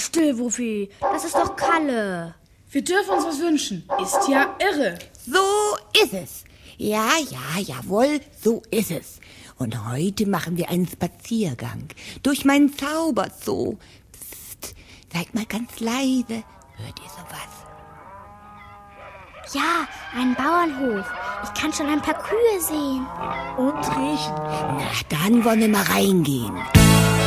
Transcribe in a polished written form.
still, Wuffi. Das ist doch Kalle. Wir dürfen uns was wünschen. Ist ja irre. So ist es. Ja, jawohl, so ist es. Und heute machen wir einen Spaziergang durch meinen Zauberzoo. Psst, seid mal ganz leise. Hört ihr sowas? Ja, ein Bauernhof. Ich kann schon ein paar Kühe sehen. Und riechen. Na, dann wollen wir mal reingehen.